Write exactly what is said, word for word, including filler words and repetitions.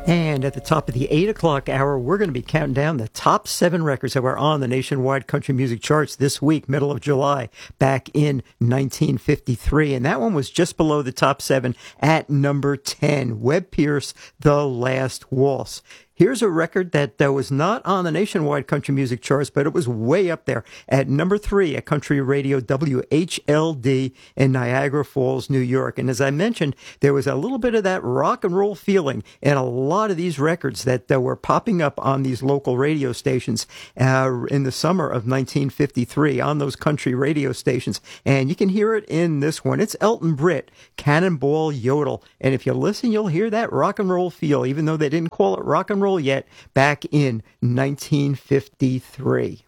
And at the top of the eight o'clock hour, we're going to be counting down the top seven records that were on the nationwide country music charts this week, middle of July, back in nineteen fifty-three. And that one was just below the top seven at number ten, Webb Pierce, The Last Waltz. Here's a record that uh, was not on the nationwide country music charts, but it was way up there at number three at Country Radio W H L D in Niagara Falls, New York. And as I mentioned, there was a little bit of that rock and roll feeling in a lot of these records that uh, were popping up on these local radio stations uh, in the summer of nineteen fifty-three on those country radio stations. And you can hear it in this one. It's Elton Britt, Cannonball Yodel. And if you listen, you'll hear that rock and roll feel, even though they didn't call it rock and roll yet back in nineteen fifty-three.